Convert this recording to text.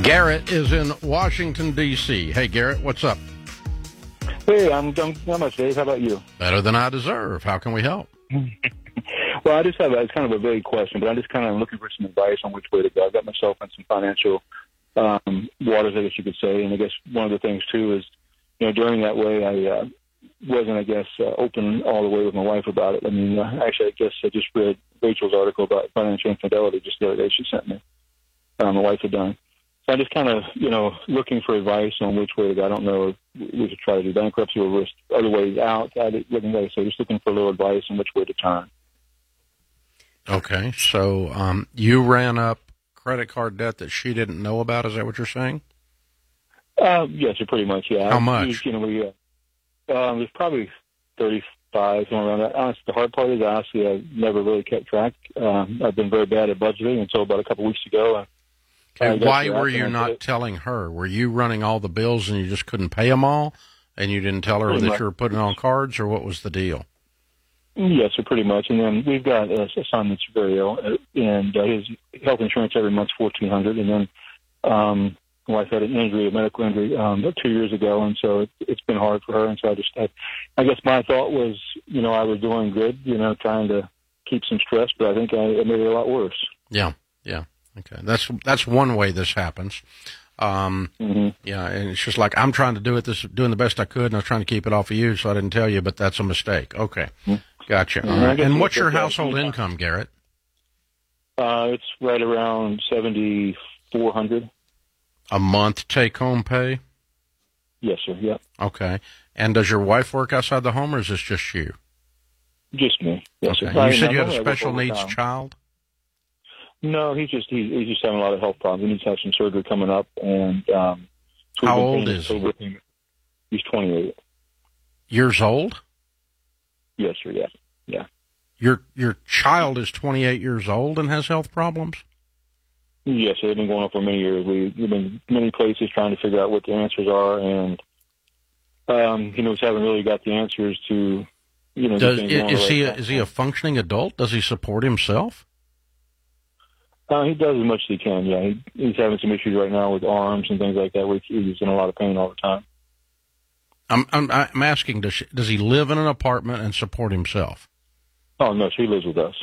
Garrett is in Washington, D.C. Hey, Garrett, what's up? Hey, I'm not much, Dave. How about you? Better than I deserve. How can we help? Well, I just have it's kind of a vague question, but I'm just kind of looking for some advice on which way to go. I've got myself in some financial waters, I guess you could say, and I guess one of the things too is, during that way, I wasn't, open all the way with my wife about it. I mean, actually, I guess I just read Rachel's article about financial infidelity just the other day. She sent me. My wife had done. So I'm just kind of, looking for advice on which way to go. I don't know if we should try to do bankruptcy or risk other ways out. So just looking for a little advice on which way to turn. Okay, so you ran up credit card debt that she didn't know about. Is that what you're saying? Yes, pretty much, yeah. How much? There's probably 35, somewhere around that. Honestly, the hard part is, honestly, I've never really kept track. I've been very bad at budgeting until about a couple weeks ago. Okay, why were you not telling her? Were you running all the bills and you just couldn't pay them all, and you didn't tell her that you were putting on cards, or what was the deal? Yes, so pretty much. And then we've got a son that's very ill, and his health insurance every month's $1,400. And then my wife had an injury, a medical injury, about 2 years ago, and so it's been hard for her. And so I guess my thought was, I was doing good, trying to keep some stress, but I think I made it a lot worse. Yeah. Okay, that's one way this happens. Yeah, and it's just like, I'm trying to do it, doing the best I could, and I was trying to keep it off of you, so I didn't tell you, but that's a mistake. Okay, gotcha. All right. And what's your household income, Garrett? It's right around $7,400 a month take-home pay. Yes, sir. Yeah. Okay. And does your wife work outside the home, or is this just you? Just me. Yes, okay. Sir. You said you had a special needs child? No, he's just having a lot of health problems. He needs to have some surgery coming up, and so how old is he? He's 28 years old. Yes, sir. Yeah, yeah. Your child is 28 years old and has health problems. Yes, they've been going on for many years. We've been many places trying to figure out what the answers are, and we haven't really got the answers to Is he a functioning adult? Does he support himself? He does as much as he can, yeah. He's having some issues right now with arms and things like that, where he's in a lot of pain all the time. I'm asking, does he live in an apartment and support himself? Oh, no, he lives with us.